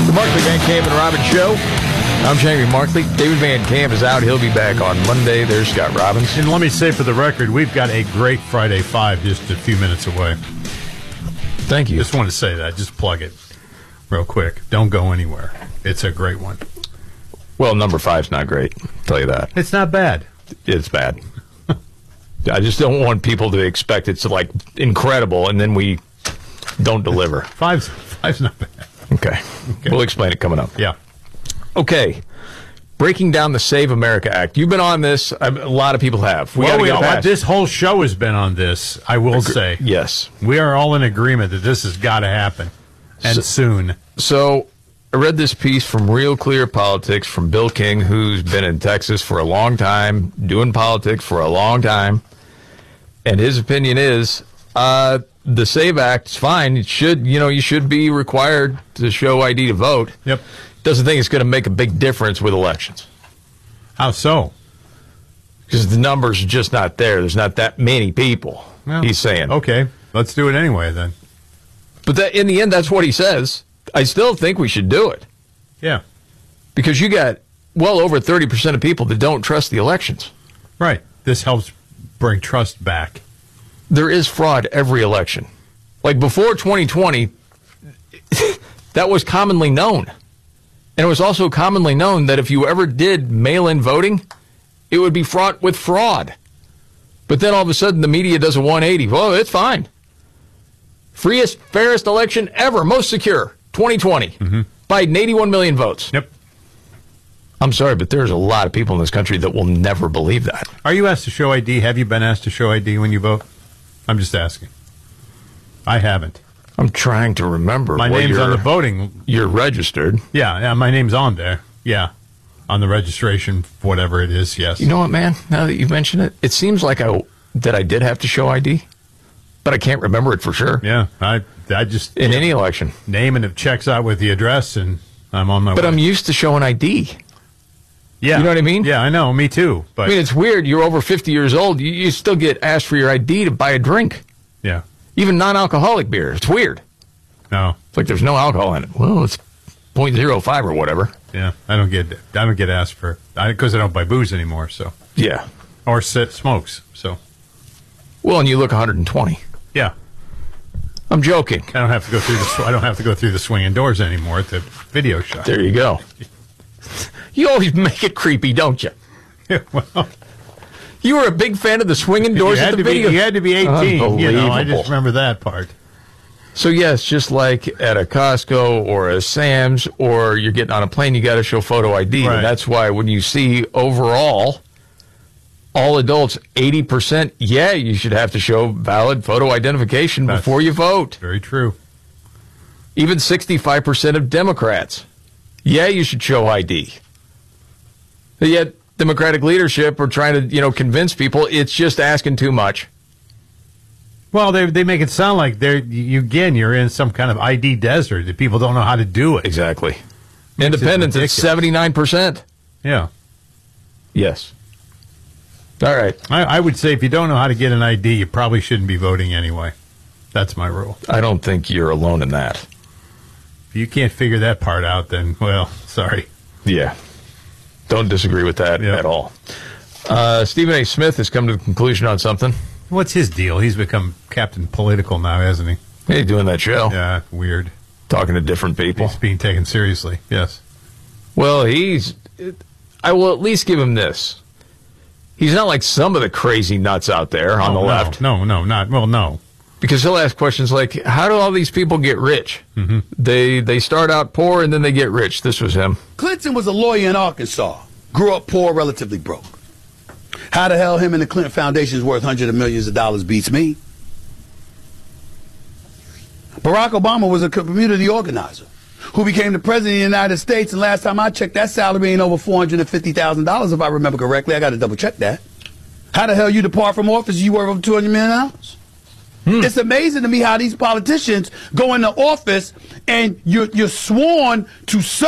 The Markley, Van Camp, and Robbins Show. I'm Jamie Markley. David Van Camp is out. He'll be back on Monday. There's Scott Robbins. And let me say for the record, we've got a great Friday 5 just a few minutes away. Thank you. Just want to say that. Just plug it real quick. Don't go anywhere. It's a great one. Well, number 5's not great. I'll tell you that. It's not bad. It's bad. I just don't want people to expect it's like incredible and then we don't deliver. Five's not bad. Okay. We'll explain it coming up. Yeah. Okay. Breaking down the Save America Act. You've been on this. A lot of people have. This whole show has been on this, I will say. Yes. We are all in agreement that this has got to happen. And soon. So I read this piece from Real Clear Politics from Bill King, who's been in Texas for a long time, doing politics for a long time. And his opinion is the SAVE Act is fine. It should, you should be required to show ID to vote. Yep. Doesn't think it's going to make a big difference with elections. How so? Because the numbers are just not there. There's not that many people, he's saying. Okay, let's do it anyway then. But in the end, that's what he says. I still think we should do it. Yeah. Because you got well over 30% of people that don't trust the elections. Right. This helps bring trust back. There is fraud every election. Like before 2020, that was commonly known. And it was also commonly known that if you ever did mail-in voting, it would be fraught with fraud. But then all of a sudden the media does a 180. Well, it's fine. Freest, fairest election ever, most secure, 2020. Mm-hmm. Biden, 81 million votes. Yep. I'm sorry, but there's a lot of people in this country that will never believe that. Are you asked to show ID? Have you been asked to show ID when you vote? I'm just asking. I haven't. I'm trying to remember. My name's on the voting. You're registered. Yeah, my name's on there. Yeah, on the registration, whatever it is, yes. You know what, man? Now that you mention it, it seems like I did have to show ID, but I can't remember it for sure. Yeah, I just... In any election. Name and it checks out with the address, and I'm on my way. But I'm used to showing ID. Yeah. You know what I mean? Yeah, I know. Me too. But I mean, it's weird. You're over 50 years old. You still get asked for your ID to buy a drink. Yeah. Even non-alcoholic beer. It's weird. No. It's like there's no alcohol in it. Well, it's 0.05 or whatever. Yeah. I don't get asked for, because I don't buy booze anymore, so. Yeah. Or smokes, so. Well, and you look 120. Yeah. I'm joking. I don't have to go through the swinging doors anymore at the video shop. There you go. You always make it creepy, don't you? Yeah, well, you were a big fan of the swinging doors at the video. You had to be 18. I just remember that part. So, yes, just like at a Costco or a Sam's or you're getting on a plane, you got to show photo ID. Right. And that's why when you see overall, all adults, 80%, you should have to show valid photo identification before you vote. Very true. Even 65% of Democrats, you should show ID. Yet Democratic leadership are trying to, convince people it's just asking too much. Well, they make it sound like you're in some kind of ID desert that people don't know how to do it. Exactly. Independents at 79%. Yeah. Yes. All right. I would say if you don't know how to get an ID, you probably shouldn't be voting anyway. That's my rule. I don't think you're alone in that. If you can't figure that part out, then, well, sorry. Yeah. Don't disagree with that at all. Stephen A. Smith has come to the conclusion on something. What's his deal? He's become Captain Political now, hasn't he? Hey, doing that show. Yeah, weird. Talking to different people. He's being taken seriously, yes. Well, I will at least give him this. He's not like some of the crazy nuts out there on the left. No. Because he'll ask questions like, how do all these people get rich? Mm-hmm. They start out poor and then they get rich. This was him. Clinton was a lawyer in Arkansas. Grew up poor, relatively broke. How the hell him and the Clinton Foundation is worth hundreds of millions of dollars beats me. Barack Obama was a community organizer who became the president of the United States, and last time I checked, that salary ain't over $450,000 if I remember correctly. I got to double check that. How the hell you depart from office you worth over $200 million? It's amazing to me how these politicians go into office and you're sworn to serve